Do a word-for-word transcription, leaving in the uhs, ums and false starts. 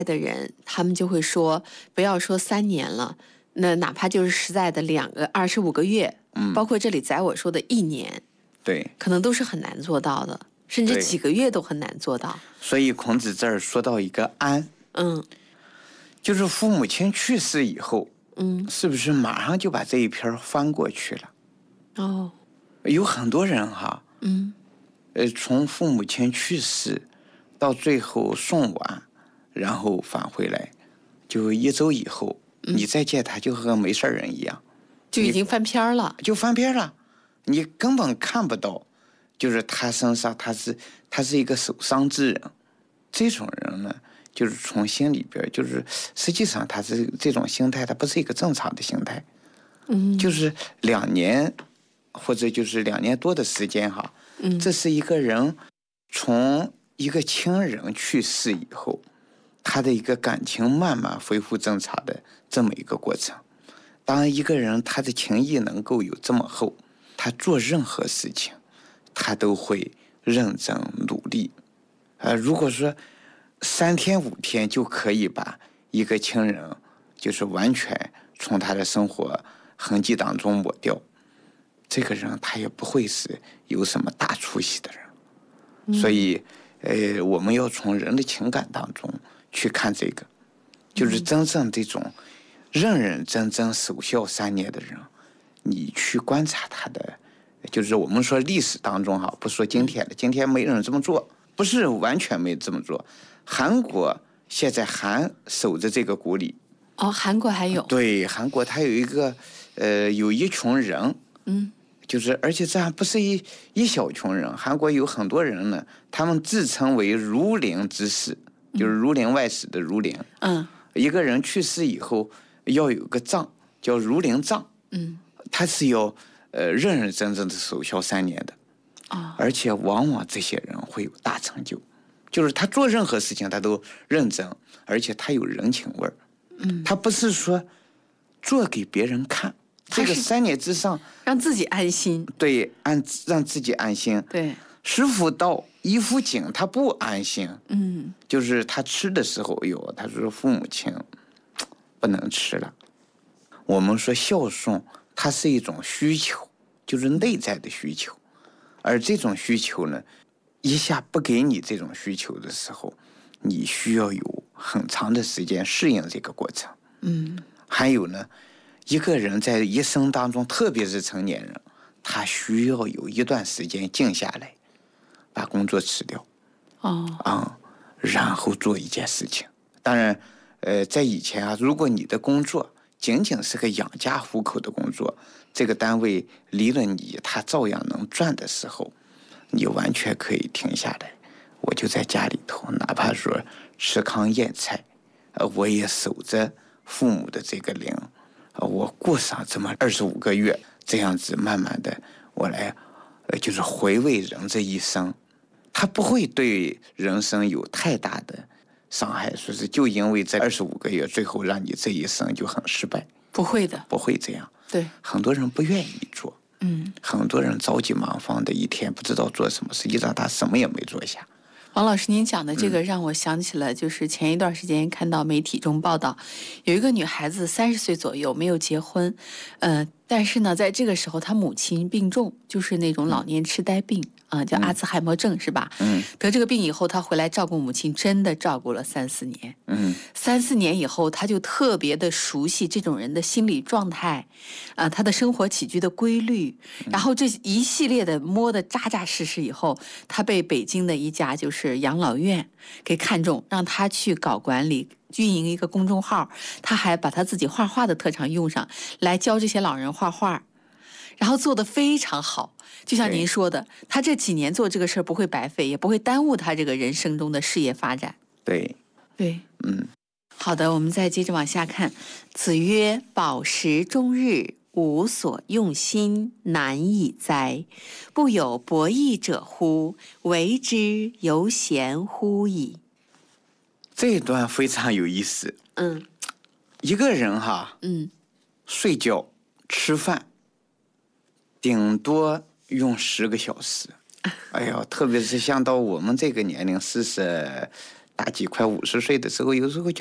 的人，他们就会说，不要说三年了，那哪怕就是实在的两个二十五个月， 嗯， 包括这里宰我说的一年， 对， 可能都是很难做到的，甚至对几个月都很难做到。 所以孔子这儿说到一个安， 嗯就是父母亲去世以后， 嗯， 是不是马上就把这一篇翻过去了？ 哦， 有很多人哈， 嗯呃，从父母亲去世到最后送完，然后返回来，就一周以后， 嗯你再见他就和没事人一样， 就已经翻篇了。 就翻篇了，你根本看不到，就是他身上他是他是一个受伤之人，这种人呢，就是从心里边，就是实际上他是这种心态，他不是一个正常的心态， 嗯， 就是两年或者就是两年多的时间哈， 嗯， 这是一个人从一个亲人去世以后，他的一个感情慢慢恢复正常的这么一个过程。当一个人他的情谊能够有这么厚，他做任何事情，他都会认真努力。呃，如果说三天五天就可以把一个亲人就是完全从他的生活痕迹当中抹掉，这个人他也不会是有什么大出息的人。 嗯、 所以，呃，我们要从人的情感当中去看这个，就是真正这种认认真真守孝三年的人，你去观察他的，就是我们说历史当中哈，不说今天的，今天没人这么做，不是完全没这么做。韩国现在还守着这个古礼。 哦，韩国还有。 对，韩国它有一个，呃，有一群人， 嗯， 就是而且这还不是一一小群人，韩国有很多人呢，他们自称为儒林之士，就是儒林外史的儒林。 嗯， 一个人去世以后要有个葬，叫儒林葬。 嗯， 他是要呃认认真真的守孝三年的。 哦， 而且往往这些人会有大成就，就是他做任何事情他都认真，而且他有人情味儿。嗯，他不是说做给别人看，这个三年之上让自己安心。 对，安让自己安心。 对， 食府到衣服紧，他不安心。 嗯， 就是他吃的时候，有他说父母亲不能吃了。我们说孝顺，它是一种需求，就是内在的需求，而这种需求呢，一下不给你这种需求的时候，你需要有很长的时间适应这个过程。 嗯， 还有呢，一个人在一生当中，特别是成年人，他需要有一段时间静下来，把工作辞掉。 哦， 啊、嗯，然后做一件事情。当然，呃，在以前啊，如果你的工作仅仅是个养家糊口的工作，这个单位离了你，他照样能赚的时候，你完全可以停下来。我就在家里头，哪怕说吃糠咽菜，呃，我也守着父母的这个灵，呃，我过上这么二十五个月，这样子慢慢的，我来，呃，就是回味人这一生。他不会对人生有太大的伤害，说是就因为这二十五个月，最后让你这一生就很失败。 不会的， 不会这样。 对， 很多人不愿意做， 嗯， 很多人着急忙慌的一天不知道做什么，实际上他什么也没做下。 王老师，您讲的这个让我想起了，就是前一段时间看到媒体中报道，有一个女孩子三十岁左右没有结婚，呃，但是呢，在这个时候她母亲病重，就是那种老年痴呆病啊、呃，叫阿兹海默症，是吧？ 嗯， 得这个病以后，她回来照顾母亲，真的照顾了三四年。 嗯， 三四年以后，她就特别的熟悉这种人的心理状态，啊、呃，他的生活起居的规律，然后这一系列的摸得扎扎实实以后，她被北京的一家就是养老院给看中，让她去搞管理。运营一个公众号，他还把他自己画画的特长用上来教这些老人画画，然后做得非常好。就像您说的，他这几年做这个事儿不会白费，也不会耽误他这个人生中的事业发展。 对， 对， 嗯， 好的，我们再接着往下看。子曰：“饱食终日，无所用心，难以哉！不有博弈者乎？为之犹贤乎矣。” 这一段非常有意思。 嗯， 一个人哈， 嗯， 睡觉、吃饭，顶多用十个小时。哎呀，特别是像到我们这个年龄，四十大几快五十岁的时候，有时候就